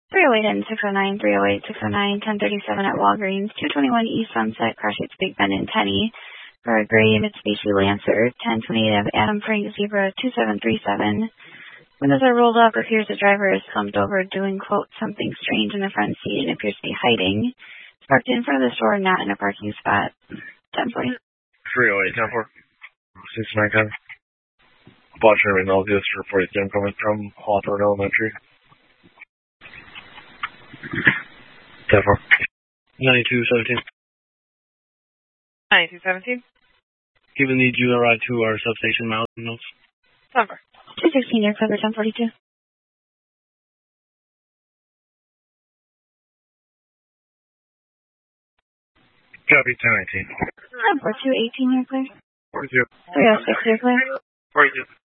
308 and 609, 308, 609, 1037 at Walgreens, 221 East Sunset, Crossroads, Big Bend, and Tenney, for a gray Mitsubishi Lancer, 1028 of Adam Frank Zebra, 2737. Windows are rolled up, appears the driver is slumped over doing, quote, something strange in the front seat and appears to be hiding. It's parked in front of the store, not in a parking spot. 1040. 308, 10-4. 6910. Watching Reynolds, yes, report Jim coming from Hawthorne Elementary. 10-4. 9217. 9217. He will need you to ride to our substation Mountain Notes. Number. 216, Air Clever 1042. Copy 1019. 4218, Air Clear. 42. 306, Air Clear. 42.